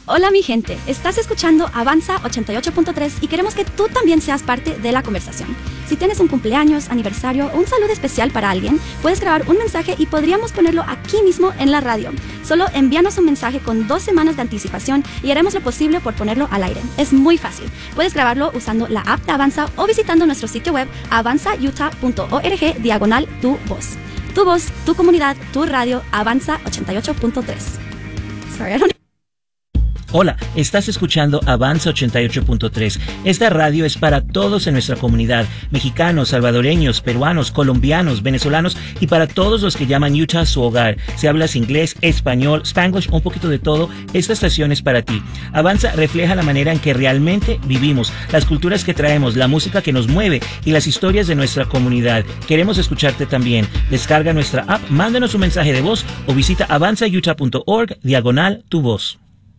Hola mi gente, estás escuchando Avanza 88.3 y queremos que tú también seas parte de la conversación. Si tienes un cumpleaños, aniversario o un saludo especial para alguien, puedes grabar un mensaje y podríamos ponerlo aquí mismo en la radio. Solo envíanos un mensaje con 2 semanas de anticipación y haremos lo posible por ponerlo al aire. Es muy fácil. Puedes grabarlo usando la app de Avanza o visitando nuestro sitio web avanzautah.org/tu voz. Tu voz, tu comunidad, tu radio, Avanza 88.3. Sorry, I don't... Hola, estás escuchando Avanza 88.3. Esta radio es para todos en nuestra comunidad, mexicanos, salvadoreños, peruanos, colombianos, venezolanos y para todos los que llaman Utah su hogar. Si hablas inglés, español, Spanglish, un poquito de todo, esta estación es para ti. Avanza refleja la manera en que realmente vivimos, las culturas que traemos, la música que nos mueve y las historias de nuestra comunidad. Queremos escucharte también. Descarga nuestra app, mándanos un mensaje de voz o visita avanzautah.org/tu voz.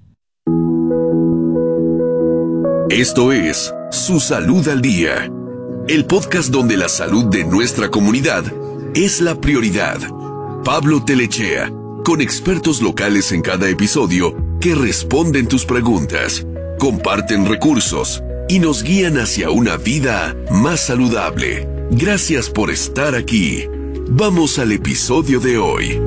Esto es Su Salud al Día, el podcast donde la salud de nuestra comunidad es la prioridad. Pablo Telechea, con expertos locales en cada episodio que responden tus preguntas, comparten recursos y nos guían hacia una vida más saludable. Gracias por estar aquí. Vamos al episodio de hoy.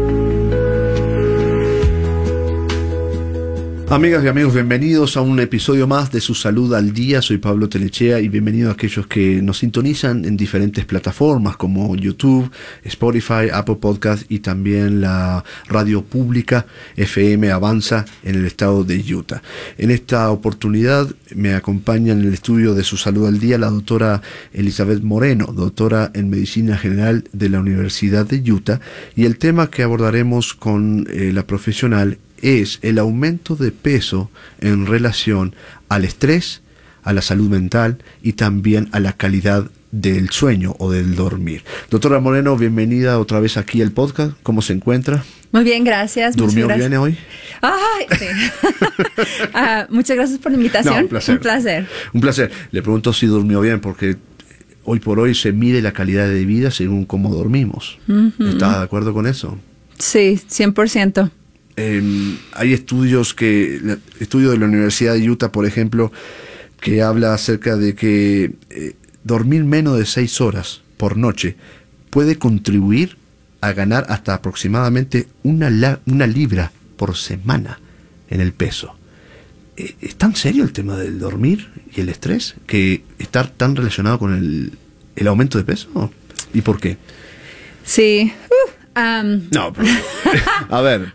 Amigas y amigos, bienvenidos a un episodio más de Su Salud al Día. Soy Pablo Telechea y bienvenidos a aquellos que nos sintonizan en diferentes plataformas como YouTube, Spotify, Apple Podcast y también la radio pública FM Avanza en el estado de Utah. En esta oportunidad me acompaña en el estudio de Su Salud al Día la doctora Elizabeth Moreno, doctora en Medicina General de la Universidad de Utah, y el tema que abordaremos con la profesional es el aumento de peso en relación al estrés, a la salud mental y también a la calidad del sueño o del dormir. Doctora Moreno, bienvenida otra vez aquí al podcast. ¿Cómo se encuentra? Muy bien, gracias. ¿Durmió bien hoy? Ay, sí. Muchas gracias por la invitación. No, un placer. Un placer. Un placer. Le pregunto si durmió bien porque hoy por hoy se mide la calidad de vida según cómo dormimos. ¿Está de acuerdo con eso? Sí, 100%. Hay estudios de la Universidad de Utah, por ejemplo, que habla acerca de que dormir menos de 6 horas por noche puede contribuir a ganar hasta aproximadamente una libra por semana en el peso. ¿Es tan serio el tema del dormir y el estrés que está tan relacionado con el aumento de peso? ¿Y por qué? Sí. No, pero, a ver.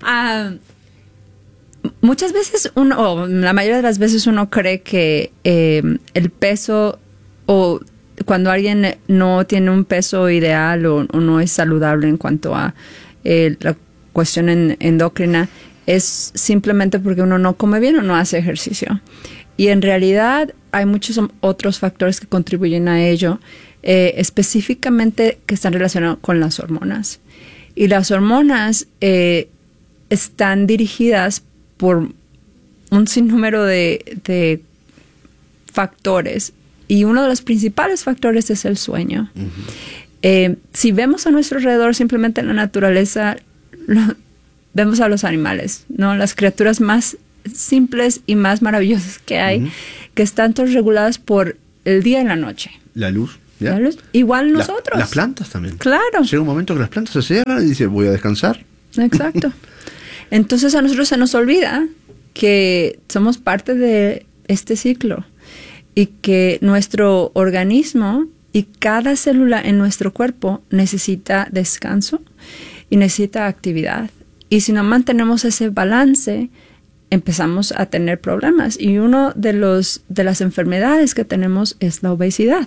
Muchas veces la mayoría de las veces uno cree que el peso, o cuando alguien no tiene un peso ideal o no es saludable en cuanto a la cuestión endocrina, es simplemente porque uno no come bien o no hace ejercicio. Y en realidad hay muchos otros factores que contribuyen a ello, específicamente que están relacionados con las hormonas. Y las hormonas están dirigidas por un sinnúmero de factores. Y uno de los principales factores es el sueño. Si vemos a nuestro alrededor, simplemente en la naturaleza, vemos a los animales, ¿no? Las criaturas más simples y más maravillosas que hay, que están todas reguladas por el día y la noche. La luz. ¿Ya? Igual nosotros. Las plantas también. Claro. Llega un momento que las plantas se cierran y dicen, voy a descansar. Exacto. Entonces a nosotros se nos olvida que somos parte de este ciclo y que nuestro organismo y cada célula en nuestro cuerpo necesita descanso y necesita actividad. Y si no mantenemos ese balance, empezamos a tener problemas. Y uno de las enfermedades que tenemos es la obesidad.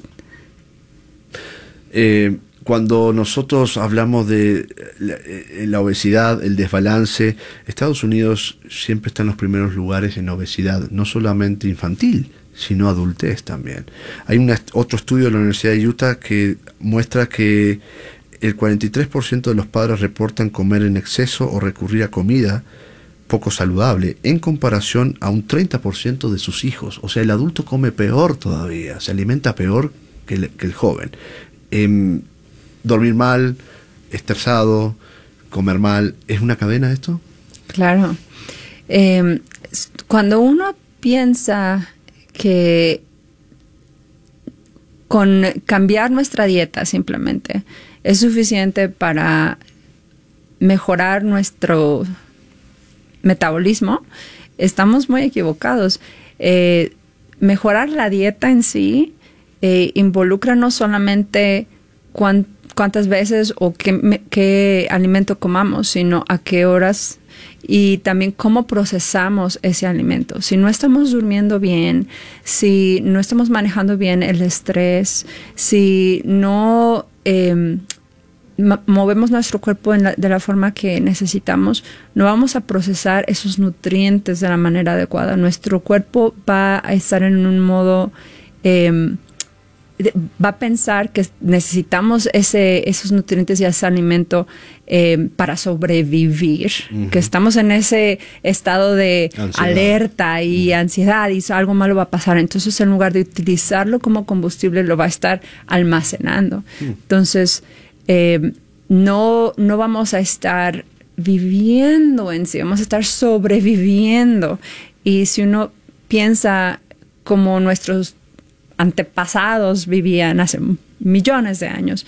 Cuando nosotros hablamos de la obesidad, el desbalance, Estados Unidos siempre está en los primeros lugares en obesidad, no solamente infantil, sino adultez también. Hay otro estudio de la Universidad de Utah que muestra que el 43% de los padres reportan comer en exceso o recurrir a comida poco saludable, en comparación a un 30% de sus hijos. O sea, el adulto come peor todavía, se alimenta peor que el joven. Dormir mal, estresado, comer mal, ¿es una cadena esto? Claro. Cuando uno piensa que con cambiar nuestra dieta simplemente es suficiente para mejorar nuestro metabolismo, estamos muy equivocados. Mejorar la dieta en sí involucra no solamente cuántas veces o qué alimento comamos, sino a qué horas y también cómo procesamos ese alimento. Si no estamos durmiendo bien, si no estamos manejando bien el estrés, si no movemos nuestro cuerpo de la forma que necesitamos, no vamos a procesar esos nutrientes de la manera adecuada. Nuestro cuerpo va a estar en un modo... va a pensar que necesitamos esos nutrientes y ese alimento para sobrevivir, que estamos en ese estado de alerta y ansiedad y algo malo va a pasar. Entonces, en lugar de utilizarlo como combustible, lo va a estar almacenando. Entonces, no vamos a estar viviendo en sí, vamos a estar sobreviviendo. Y si uno piensa como nuestros antepasados vivían hace millones de años,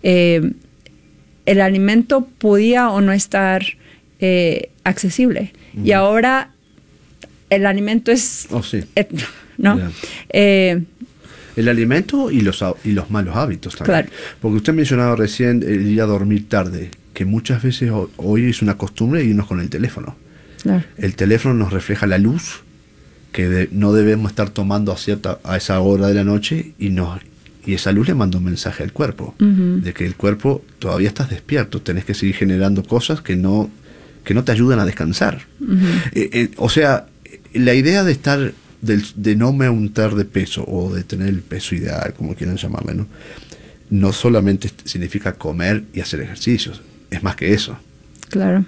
el alimento podía o no estar accesible. Y ahora el alimento es... ¿no? Yeah. El alimento y los malos hábitos también. Claro. Porque usted mencionaba recién el ir a dormir tarde, que muchas veces hoy es una costumbre irnos con el teléfono. Claro. El teléfono nos refleja la luz que no debemos estar tomando a esa hora de la noche y esa luz le manda un mensaje al cuerpo de que el cuerpo todavía estás despierto, tenés que seguir generando cosas que no te ayudan a descansar. O sea, la idea de estar de no aumentar de peso o de tener el peso ideal, como quieran llamarle, no solamente significa comer y hacer ejercicios, es más que eso. Claro.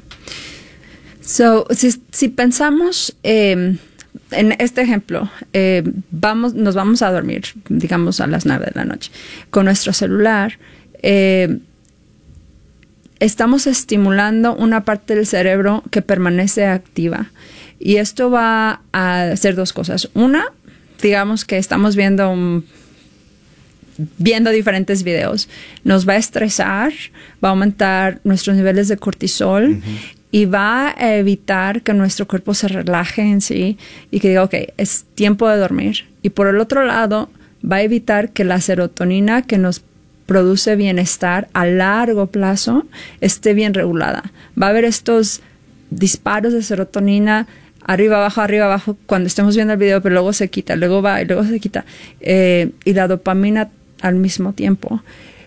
Si pensamos en este ejemplo, nos vamos a dormir, digamos a las 9 de la noche, con nuestro celular. Estamos estimulando una parte del cerebro que permanece activa. Y esto va a hacer dos cosas. Una, digamos que estamos viendo diferentes videos. Nos va a estresar, va a aumentar nuestros niveles de cortisol y va a evitar que nuestro cuerpo se relaje en sí y que diga, ok, es tiempo de dormir. Y por el otro lado, va a evitar que la serotonina que nos produce bienestar a largo plazo esté bien regulada. Va a haber estos disparos de serotonina arriba, abajo, cuando estemos viendo el video, pero luego se quita, luego va y luego se quita. Y la dopamina al mismo tiempo.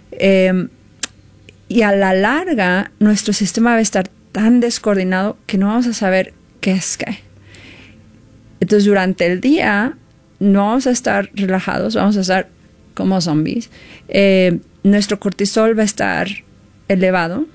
Y a la larga, nuestro sistema va a estar tan descoordinado que no vamos a saber qué es qué. Entonces, durante el día, no vamos a estar relajados, vamos a estar como zombies. Nuestro cortisol va a estar elevado.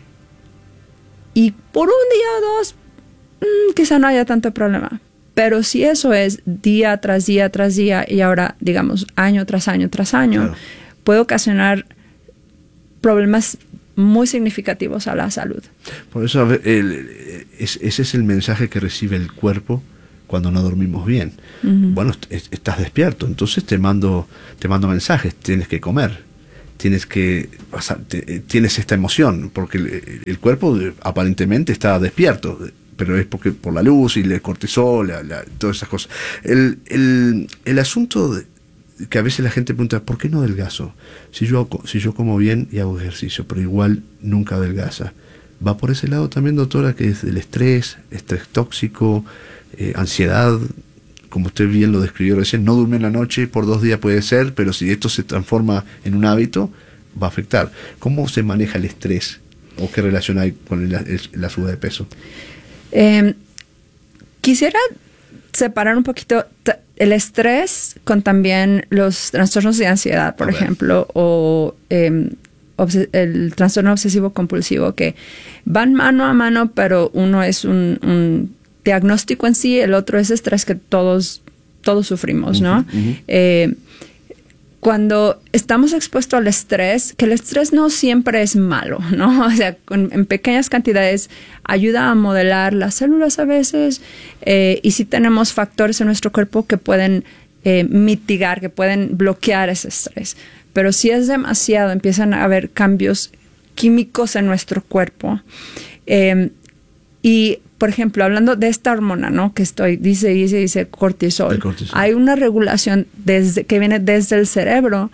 Y por un día o dos, quizá no haya tanto problema. Pero si eso es día tras día tras día y ahora, digamos, año tras año tras año, claro, puede ocasionar problemas muy significativos a la salud. Por eso ese es el mensaje que recibe el cuerpo cuando no dormimos bien. Bueno, estás despierto, entonces te mando mensajes, tienes que comer, tienes esta emoción, porque el cuerpo aparentemente está despierto, pero es porque por la luz y el cortisol, todas esas cosas. El asunto que a veces la gente pregunta, ¿por qué no adelgazo? Si yo como bien y hago ejercicio, pero igual nunca adelgaza. Va por ese lado también, doctora, que es el estrés tóxico, ansiedad, como usted bien lo describió recién, no duerme en la noche, por 2 días puede ser, pero si esto se transforma en un hábito, va a afectar. ¿Cómo se maneja el estrés? ¿O qué relación hay con la suba de peso? Quisiera separar un poquito el estrés con también los trastornos de ansiedad, por ejemplo, o el trastorno obsesivo compulsivo, que van mano a mano, pero uno es un diagnóstico en sí, el otro es estrés que todos sufrimos, ¿no? cuando estamos expuestos al estrés, que el estrés no siempre es malo, ¿no? O sea, en pequeñas cantidades ayuda a modelar las células a veces, y sí tenemos factores en nuestro cuerpo que pueden mitigar, que pueden bloquear ese estrés. Pero si es demasiado, empiezan a haber cambios químicos en nuestro cuerpo. Y, por ejemplo, hablando de esta hormona, ¿no? Que dice cortisol. Hay una regulación que viene desde el cerebro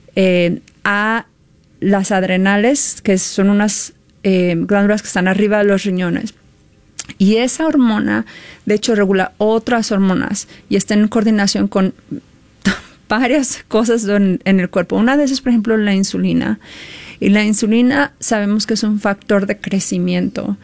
a las adrenales, que son unas glándulas que están arriba de los riñones. Y esa hormona, de hecho, regula otras hormonas y está en coordinación con varias cosas en el cuerpo. Una de esas, por ejemplo, la insulina. Y la insulina sabemos que es un factor de crecimiento.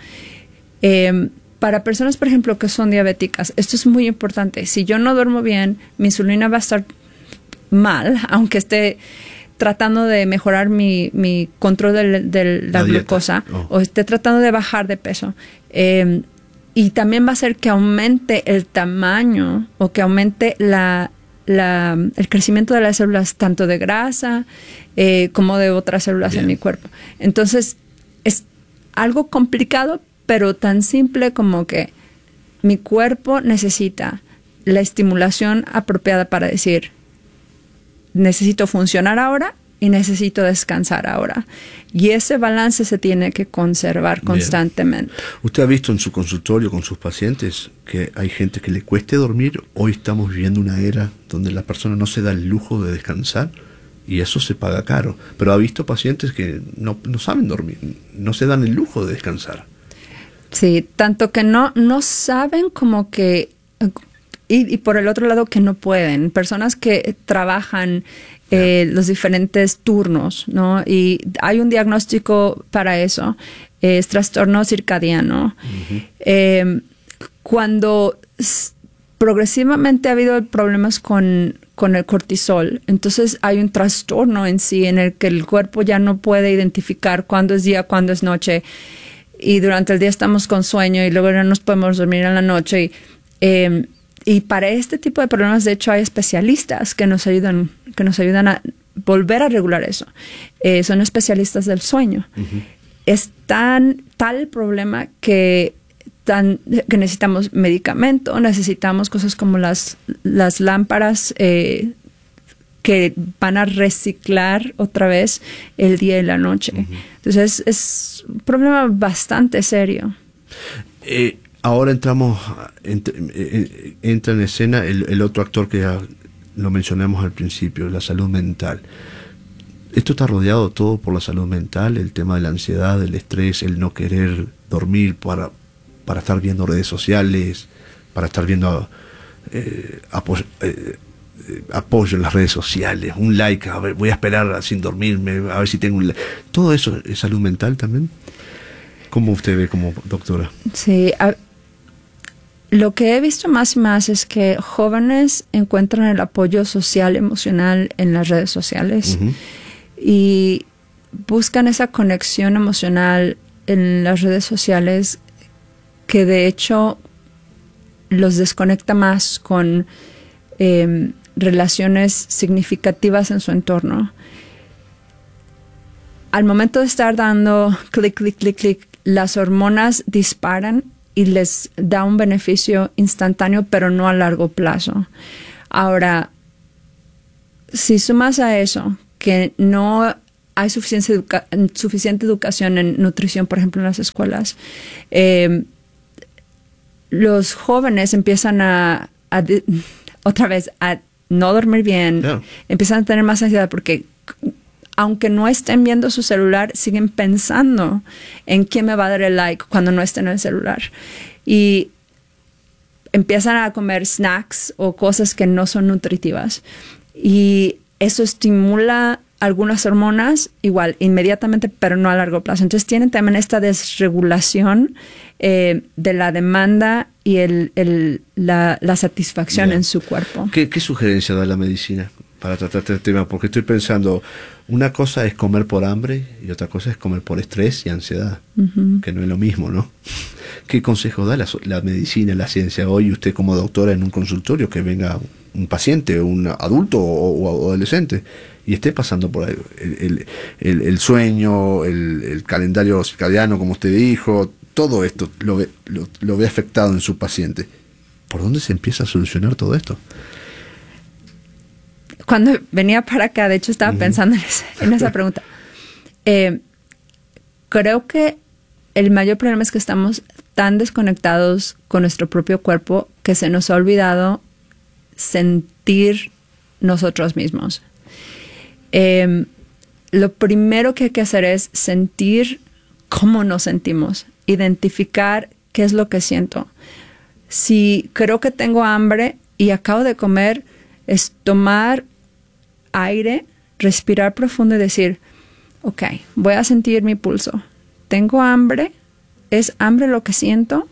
Para personas, por ejemplo, que son diabéticas, esto es muy importante. Si yo no duermo bien, mi insulina va a estar mal, aunque esté tratando de mejorar mi control de la glucosa, o esté tratando de bajar de peso. Y también va a hacer que aumente el tamaño o que aumente el crecimiento de las células, tanto de grasa como de otras células en mi cuerpo. Entonces, es algo complicado, pero tan simple como que mi cuerpo necesita la estimulación apropiada para decir, necesito funcionar ahora y necesito descansar ahora. Y ese balance se tiene que conservar constantemente. ¿Usted ha visto en su consultorio con sus pacientes que hay gente que le cueste dormir? Hoy estamos viviendo una era donde la persona no se da el lujo de descansar y eso se paga caro. Pero ha visto pacientes que no saben dormir, no se dan el lujo de descansar. Sí, tanto que no saben como que... Y por el otro lado que no pueden. Personas que trabajan los diferentes turnos, ¿no? Y hay un diagnóstico para eso. Es trastorno circadiano. Uh-huh. Cuando progresivamente ha habido problemas con el cortisol, entonces hay un trastorno en sí en el que el cuerpo ya no puede identificar cuándo es día, cuándo es noche. Y durante el día estamos con sueño y luego no nos podemos dormir en la noche. Y para este tipo de problemas, de hecho, hay especialistas que nos ayudan a volver a regular eso. Son especialistas del sueño. Uh-huh. Es tal el problema que necesitamos medicamento, necesitamos cosas como las lámparas que van a reciclar otra vez el día y la noche. Uh-huh. Entonces es un problema bastante serio. Ahora entra en escena el otro actor que ya lo mencionamos al principio, la salud mental. Esto está rodeado todo por la salud mental, el tema de la ansiedad, el estrés, el no querer dormir para estar viendo redes sociales, para estar viendo apoyo en las redes sociales, un like, a ver, voy a esperar sin dormirme, a ver si tengo un like. ¿Todo eso es salud mental también? ¿Cómo usted ve como doctora? Sí, lo que he visto más y más es que jóvenes encuentran el apoyo social, emocional en las redes sociales. Uh-huh. Y buscan esa conexión emocional en las redes sociales que de hecho los desconecta más con relaciones significativas en su entorno. Al momento de estar dando clic, clic, clic, clic, las hormonas disparan y les da un beneficio instantáneo, pero no a largo plazo. Ahora, si sumas a eso que no hay suficiente educación en nutrición, por ejemplo, en las escuelas, los jóvenes empiezan otra vez a no dormir bien, empiezan a tener más ansiedad porque aunque no estén viendo su celular, siguen pensando en quién me va a dar el like cuando no estén en el celular. Y empiezan a comer snacks o cosas que no son nutritivas. Y eso estimula algunas hormonas, igual, inmediatamente, pero no a largo plazo. Entonces tienen también esta desregulación de la demanda y la satisfacción en su cuerpo. ¿Qué sugerencia da la medicina para tratar este tema? Porque estoy pensando, una cosa es comer por hambre y otra cosa es comer por estrés y ansiedad, uh-huh, que no es lo mismo, ¿no? ¿Qué consejo da la medicina, la ciencia hoy, usted como doctora en un consultorio, que venga un paciente, un adulto o adolescente, y esté pasando por ahí el sueño, el calendario circadiano, como usted dijo, todo esto lo ve afectado en su paciente. ¿Por dónde se empieza a solucionar todo esto? Cuando venía para acá, de hecho estaba pensando en esa pregunta. Creo que el mayor problema es que estamos tan desconectados con nuestro propio cuerpo que se nos ha olvidado sentir nosotros mismos. Lo primero que hay que hacer es sentir cómo nos sentimos, identificar qué es lo que siento. Si creo que tengo hambre y acabo de comer, es tomar aire, respirar profundo y decir, ok, voy a sentir mi pulso. ¿Tengo hambre? ¿Es hambre lo que siento?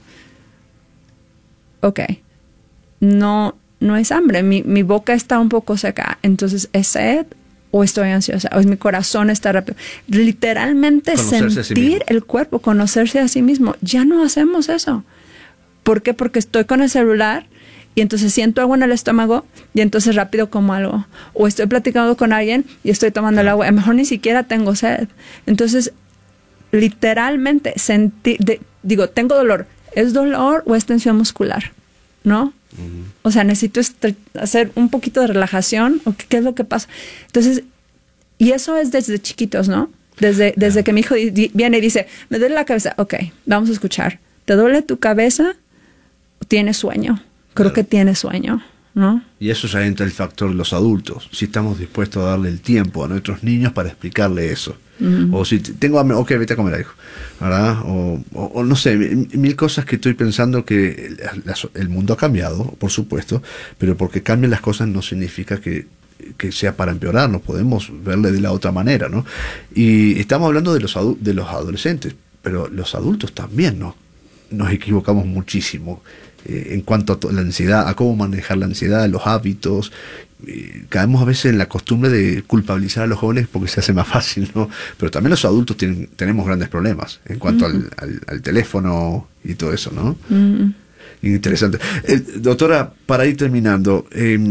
Ok, no es hambre, mi boca está un poco seca, entonces ¿es sed o estoy ansiosa? ¿O es mi corazón está rápido? Literalmente sentir el cuerpo, conocerse a sí mismo. Ya no hacemos eso. ¿Por qué? Porque estoy con el celular y entonces siento algo en el estómago y entonces rápido como algo. O estoy platicando con alguien y estoy tomando el agua. A lo mejor ni siquiera tengo sed. Entonces, literalmente sentir, tengo dolor. ¿Es dolor o es tensión muscular? ¿No? O sea, necesito hacer un poquito de relajación. ¿O qué es lo que pasa? Entonces, y eso es desde chiquitos, ¿no? Desde que mi hijo viene y dice, me duele la cabeza. Ok, vamos a escuchar. ¿Te duele tu cabeza? ¿Tienes sueño? Creo que tiene sueño, ¿no? Y eso ya entra el factor de los adultos. Si estamos dispuestos a darle el tiempo a nuestros niños para explicarle eso. O si tengo hambre, ok, vete a comer algo, ¿verdad? O no sé, mil cosas que estoy pensando que el mundo ha cambiado, por supuesto, pero porque cambien las cosas no significa que sea para empeorar, no podemos verle de la otra manera, ¿no? Y estamos hablando de los adolescentes, pero los adultos también, ¿no? Nos equivocamos muchísimo en cuanto a la ansiedad, a cómo manejar la ansiedad, los hábitos. Caemos a veces en la costumbre de culpabilizar a los jóvenes porque se hace más fácil, ¿no? Pero también los adultos tenemos grandes problemas en cuanto al teléfono y todo eso, ¿no? Interesante. Doctora, para ir terminando,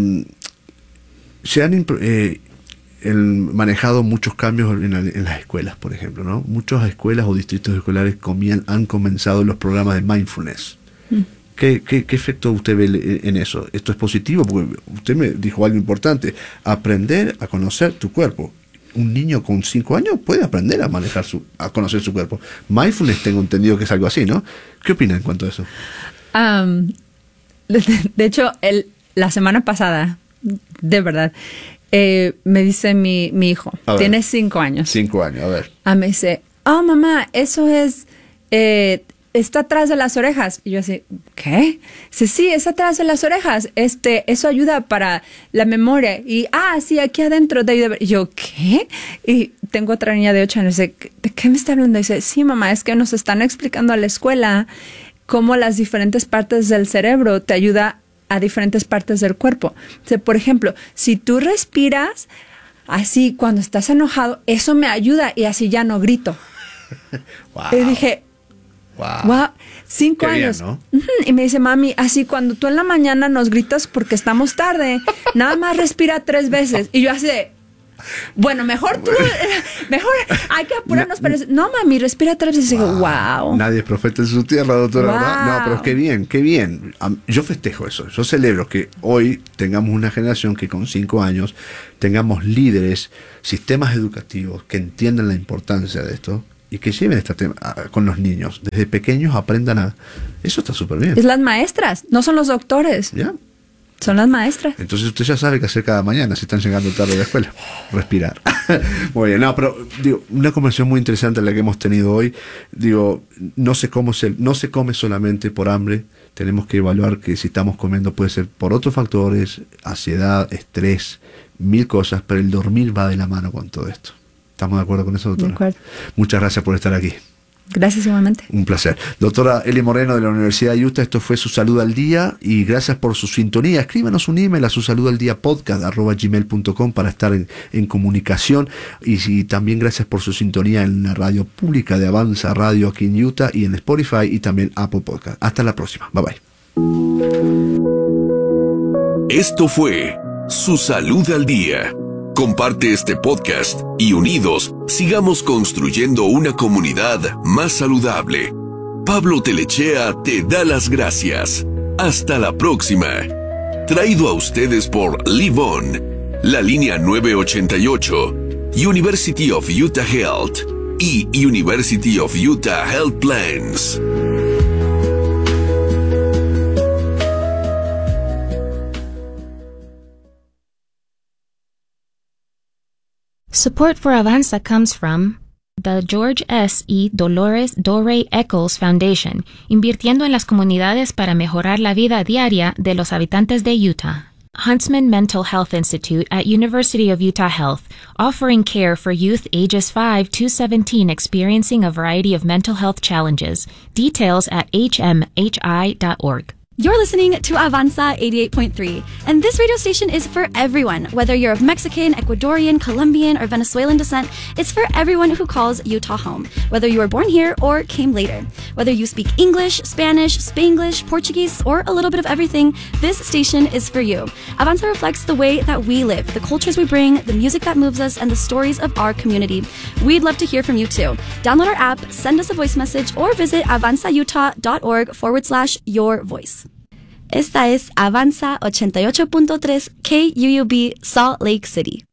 se han manejado muchos cambios en las escuelas, por ejemplo, ¿no? Muchas escuelas o distritos escolares han comenzado los programas de mindfulness. ¿Qué efecto usted ve en eso? ¿Esto es positivo? Porque usted me dijo algo importante, aprender a conocer tu cuerpo. Un niño con 5 años puede aprender a conocer su cuerpo. Mindfulness tengo entendido que es algo así, ¿no? ¿Qué opina en cuanto a eso? De hecho, la semana pasada, de verdad, me dice mi hijo, tiene 5 años. 5 años, a ver. Me dice, oh mamá, eso es... está atrás de las orejas. Y yo así, ¿qué? Dice, sí, está atrás de las orejas. Eso ayuda para la memoria. Y, sí, aquí adentro. Y yo, ¿qué? Y tengo otra niña de 8 años. Dice, ¿de qué me está hablando? Y dice, sí, mamá, es que nos están explicando a la escuela cómo las diferentes partes del cerebro te ayuda a diferentes partes del cuerpo. Dice, por ejemplo, si tú respiras así cuando estás enojado, eso me ayuda y así ya no grito. Wow. Y dije, wow, 5 años. Bien, ¿no? Y me dice, mami, así cuando tú en la mañana nos gritas porque estamos tarde, nada más respira 3 veces. Y yo así de, bueno, mejor hay que apurarnos. No, mami, respira 3 veces. Y digo, wow. Nadie es profeta en su tierra, doctora. Wow. No, pero qué bien. Yo festejo eso. Yo celebro que hoy tengamos una generación que con 5 años tengamos líderes, sistemas educativos que entiendan la importancia de esto y que lleven este tema con los niños. Desde pequeños aprendan eso está súper bien. Es las maestras, no son los doctores. ¿Ya? Son las maestras. Entonces usted ya sabe qué hacer cada mañana si están llegando tarde a la escuela. Respirar. Muy bien, pero una conversación muy interesante la que hemos tenido hoy. No se come solamente por hambre. Tenemos que evaluar que si estamos comiendo puede ser por otros factores, ansiedad, estrés, 1000 cosas, pero el dormir va de la mano con todo esto. ¿Estamos de acuerdo con eso, doctora? De acuerdo. Muchas gracias por estar aquí. Gracias igualmente. Un placer. Doctora Eli Moreno de la Universidad de Utah, esto fue Su Salud al Día y gracias por su sintonía. Escríbanos un email a susaludaldiapodcast@gmail.com para estar en comunicación y también gracias por su sintonía en la radio pública de Avanza Radio aquí en Utah y en Spotify y también Apple Podcast. Hasta la próxima. Bye bye. Esto fue Su Salud al Día. Comparte este podcast y unidos sigamos construyendo una comunidad más saludable. Pablo Telechea te da las gracias. Hasta la próxima. Traído a ustedes por Live On, la línea 988, University of Utah Health y University of Utah Health Plans. Support for Avanza comes from the George S. E. Dolores Dorey Eccles Foundation, invirtiendo en las comunidades para mejorar la vida diaria de los habitantes de Utah. Huntsman Mental Health Institute at University of Utah Health, offering care for youth ages 5 to 17 experiencing a variety of mental health challenges. Details at hmhi.org. You're listening to Avanza 88.3, and this radio station is for everyone. Whether you're of Mexican, Ecuadorian, Colombian, or Venezuelan descent, it's for everyone who calls Utah home. Whether you were born here or came later. Whether you speak English, Spanish, Spanglish, Portuguese, or a little bit of everything, this station is for you. Avanza reflects the way that we live, the cultures we bring, the music that moves us, and the stories of our community. We'd love to hear from you too. Download our app, send us a voice message, or visit avanzautah.org/your voice. Esta es Avanza 88.3 KUUB Salt Lake City.